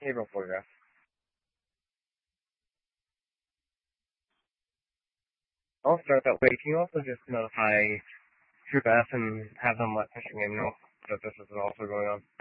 April photograph. I'll start that way. Can you also just notify Troop F and have them let Fishing Game know that this is also going on?